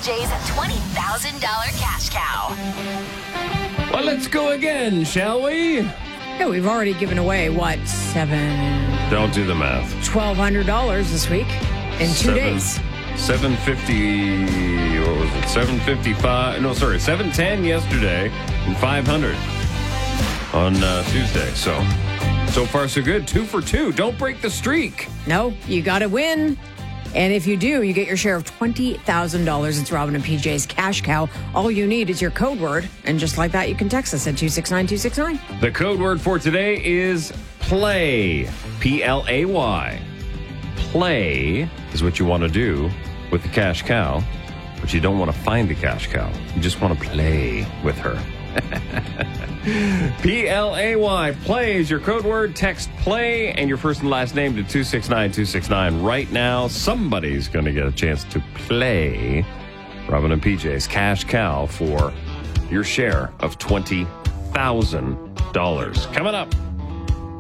PJ's $20,000 cash cow. Well, let's go again, shall we? Yeah, we've already given away, what, Don't do the math. $1,200 this week in 2 days. 750, what was it? 755, no, sorry, 710 yesterday and 500 on Tuesday. So far so good. 2 for 2. Don't break the streak. No, you got to win. And if you do, you get your share of $20,000. It's Robin and PJ's Cash Cow. All you need is your code word. And just like that, you can text us at 269-269. The code word for today is play. Play. Play is what you want to do with the cash cow, but you don't want to find the cash cow. You just want to play with her. Play. Play is your code word. Text play and your first and last name to 269-269. Right now, somebody's going to get a chance to play Robin and PJ's Cash Cow for your share of $20,000. Coming up.